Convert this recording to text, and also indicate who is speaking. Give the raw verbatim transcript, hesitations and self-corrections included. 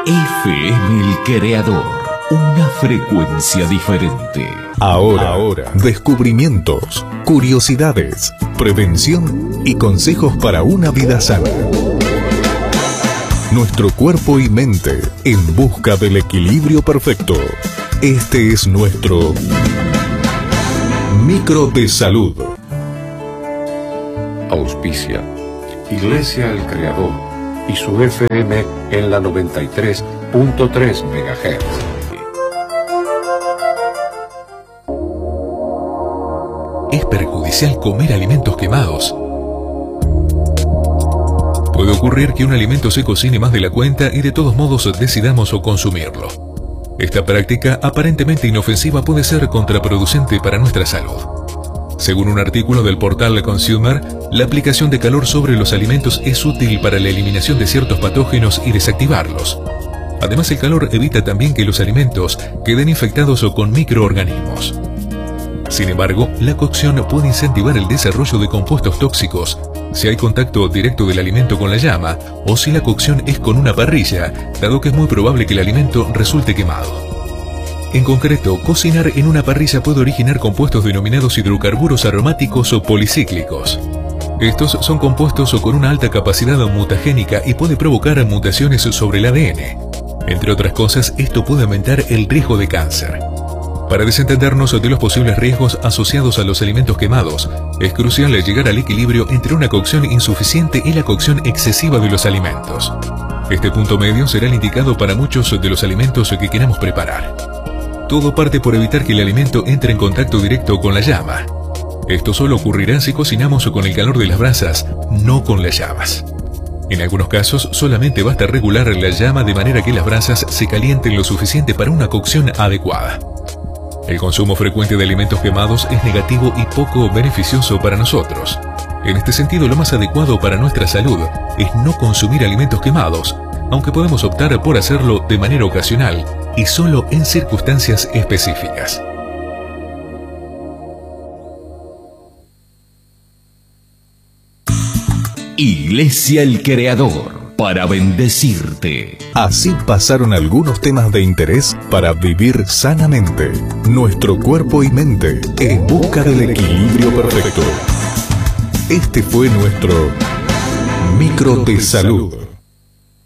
Speaker 1: F M El Creador, una frecuencia diferente.
Speaker 2: Ahora, ahora, descubrimientos, curiosidades, prevención y consejos para una vida sana. Nuestro cuerpo y mente en busca del equilibrio perfecto. Este es nuestro Micro de Salud.
Speaker 3: Auspicia Iglesia El Creador y su F M en la noventa y tres punto tres megahertz.
Speaker 4: ¿Es perjudicial comer alimentos quemados? Puede ocurrir que un alimento se cocine más de la cuenta y de todos modos decidamos o consumirlo. Esta práctica aparentemente inofensiva puede ser contraproducente para nuestra salud. Según un artículo del portal Consumer, la aplicación de calor sobre los alimentos es útil para la eliminación de ciertos patógenos y desactivarlos. Además, el calor evita también que los alimentos queden infectados o con microorganismos. Sin embargo, la cocción puede incentivar el desarrollo de compuestos tóxicos si hay contacto directo del alimento con la llama o si la cocción es con una parrilla, dado que es muy probable que el alimento resulte quemado. En concreto, cocinar en una parrilla puede originar compuestos denominados hidrocarburos aromáticos o policíclicos. Estos son compuestos con una alta capacidad mutagénica y puede provocar mutaciones sobre el A D N. Entre otras cosas, esto puede aumentar el riesgo de cáncer. Para desentendernos de los posibles riesgos asociados a los alimentos quemados, es crucial llegar al equilibrio entre una cocción insuficiente y la cocción excesiva de los alimentos. Este punto medio será el indicado para muchos de los alimentos que queramos preparar. Todo parte por evitar que el alimento entre en contacto directo con la llama. Esto solo ocurrirá si cocinamos con el calor de las brasas, no con las llamas. En algunos casos, solamente basta regular la llama de manera que las brasas se calienten lo suficiente para una cocción adecuada. El consumo frecuente de alimentos quemados es negativo y poco beneficioso para nosotros. En este sentido, lo más adecuado para nuestra salud es no consumir alimentos quemados, aunque podemos optar por hacerlo de manera ocasional y solo en circunstancias específicas.
Speaker 1: Iglesia El Creador, para bendecirte.
Speaker 2: Así pasaron algunos temas de interés para vivir sanamente. Nuestro cuerpo y mente en busca del equilibrio perfecto. Este fue nuestro Micro de Salud.